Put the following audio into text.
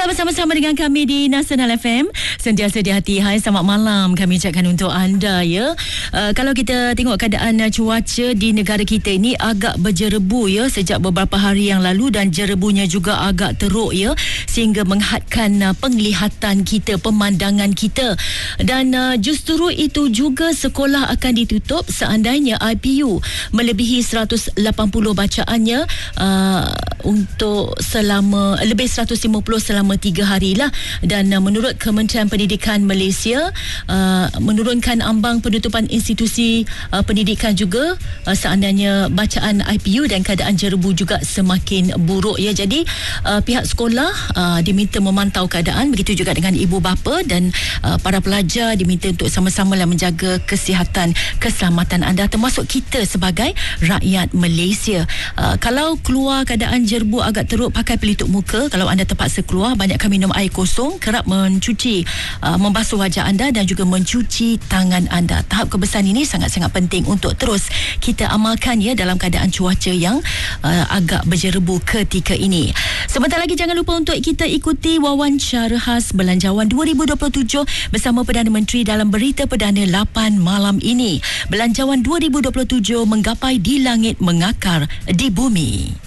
Bersama-sama dengan kami di Nasional FM. Sentiasa di hati. Hai, selamat malam kami ucapkan untuk anda ya. Kalau kita tengok keadaan cuaca di negara kita ini agak berjerebu ya sejak beberapa hari yang lalu, dan jerebunya juga agak teruk ya, sehingga menghadkan penglihatan kita, pemandangan kita. Dan justru itu juga sekolah akan ditutup seandainya IPU melebihi 180 bacaannya untuk selama lebih 150 selama 3 hari lah. Dan menurut Kementerian Pendidikan Malaysia, menurunkan ambang penutupan institusi pendidikan juga seandainya bacaan IPU dan keadaan jerebu juga semakin buruk ya. Jadi pihak sekolah diminta memantau keadaan, begitu juga dengan ibu bapa dan para pelajar diminta untuk sama-sama menjaga kesihatan, keselamatan anda, termasuk kita sebagai rakyat Malaysia. Kalau keluar keadaan jerebu agak teruk, pakai pelitup muka. Kalau anda terpaksa keluar, banyakkan minum air kosong, kerap mencuci, membasuh wajah anda dan juga mencuci tangan anda. Tahap kebersihan ini sangat-sangat penting untuk terus kita amalkan ya dalam keadaan cuaca yang agak berjerebu ketika ini. Sebentar lagi jangan lupa untuk kita ikuti wawancara khas Belanjawan 2027 bersama Perdana Menteri dalam Berita Perdana 8 malam ini. Belanjawan 2027 menggapai di langit, mengakar di bumi.